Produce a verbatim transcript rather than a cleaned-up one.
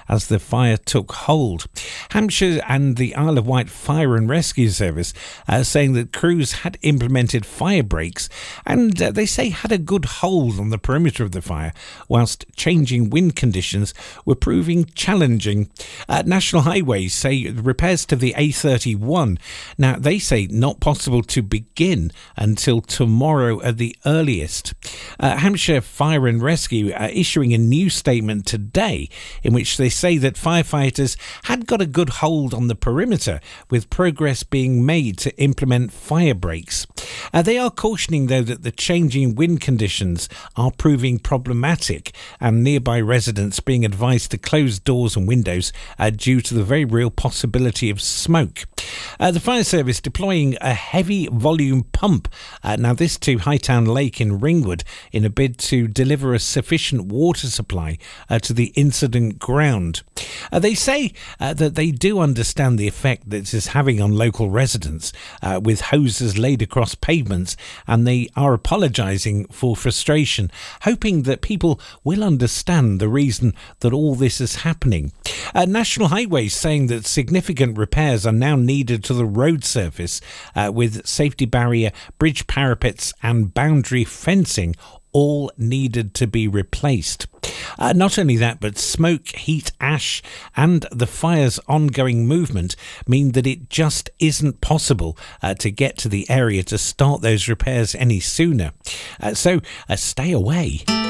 as the fire took hold. Hampshire and the Isle of Wight Fire and Rescue Service uh, saying that crews had implemented fire breaks and uh, they say had a good hold on the perimeter of the fire, whilst changing wind conditions were proving challenging. Uh, National Highways say repairs to the A thirty-one, now they say not possible to begin until tomorrow at the earliest. Uh, Hampshire Fire and Rescue are issuing a new statement today in which they say that firefighters had got a good hold on the perimeter, with progress being made to implement fire breaks. Uh, they are cautioning, though, that the changing wind conditions are proving problematic and nearby residents being advised to close doors and windows uh, due to the very real possibility of smoke. Uh, the fire service deploying a heavy volume pump, uh, now this to Hightown Lake in Ringwood, in a bid to deliver a sufficient water supply uh, to the incident ground. Uh, they say uh, that they do understand the effect that this is having on local residents, uh, with hoses laid across pavements, and they are apologising for frustration, hoping that people will understand the reason that all this is happening. Uh, National Highways saying that significant repairs are now needed to the road surface, uh, with safety barrier, bridge parapets and boundary fencing all needed to be replaced. Uh, not only that, but smoke, heat, ash and the fire's ongoing movement mean that it just isn't possible uh, to get to the area to start those repairs any sooner. Uh, so uh, stay away.